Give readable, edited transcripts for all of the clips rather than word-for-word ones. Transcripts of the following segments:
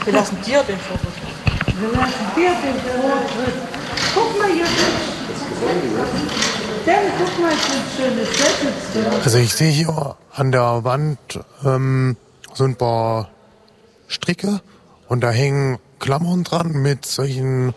Wir lassen dir den Vortritt. Wir lassen dir den Vortritt. Guck mal hier. Denn guck mal, so ein schönes Zettel. Also ich sehe hier an der Wand so ein paar Stricke und da hängen Klammern dran mit solchen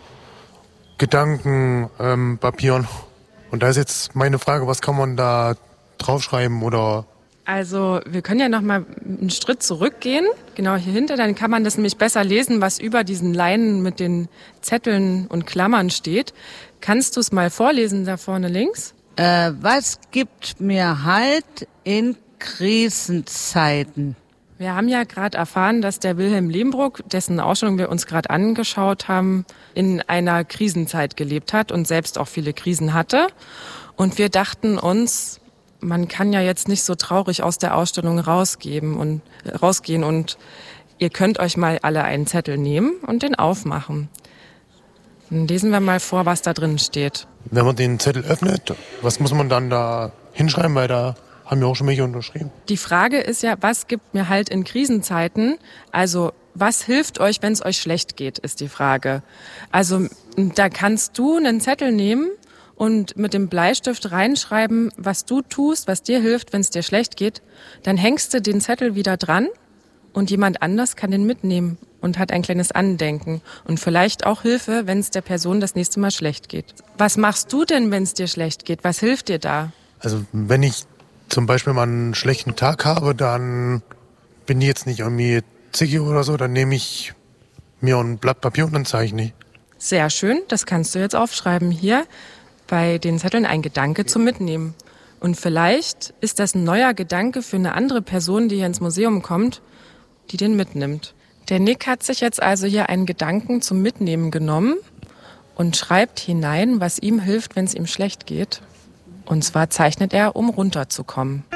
Gedankenpapieren. Und da ist jetzt meine Frage, was kann man da draufschreiben oder... Also wir können ja noch mal einen Schritt zurückgehen, genau hier hinter, dann kann man das nämlich besser lesen, was über diesen Leinen mit den Zetteln und Klammern steht. Kannst du es mal vorlesen da vorne links? Was gibt mir Halt in Krisenzeiten? Wir haben ja gerade erfahren, dass der Wilhelm Lehmbruck, dessen Ausstellung wir uns gerade angeschaut haben, in einer Krisenzeit gelebt hat und selbst auch viele Krisen hatte. Und wir dachten uns, man kann ja jetzt nicht so traurig aus der Ausstellung rausgehen und ihr könnt euch mal alle einen Zettel nehmen und den aufmachen. Dann lesen wir mal vor, was da drin steht. Wenn man den Zettel öffnet, was muss man dann da hinschreiben, weil da haben wir auch schon welche unterschrieben. Die Frage ist ja, was gibt mir Halt in Krisenzeiten? Also was hilft euch, wenn es euch schlecht geht, ist die Frage. Also da kannst du einen Zettel nehmen und mit dem Bleistift reinschreiben, was du tust, was dir hilft, wenn es dir schlecht geht. Dann hängst du den Zettel wieder dran und jemand anders kann den mitnehmen und hat ein kleines Andenken und vielleicht auch Hilfe, wenn es der Person das nächste Mal schlecht geht. Was machst du denn, wenn es dir schlecht geht? Was hilft dir da? Also wenn ich zum Beispiel mal einen schlechten Tag habe, dann bin ich jetzt nicht irgendwie zickig oder so, dann nehme ich mir ein Blatt Papier und dann zeichne ich. Sehr schön, das kannst du jetzt aufschreiben. Hier bei den Zetteln ein Gedanke zum Mitnehmen. Und vielleicht ist das ein neuer Gedanke für eine andere Person, die hier ins Museum kommt, die den mitnimmt. Der Nick hat sich jetzt also hier einen Gedanken zum Mitnehmen genommen und schreibt hinein, was ihm hilft, wenn es ihm schlecht geht. Und zwar zeichnet er, um runterzukommen.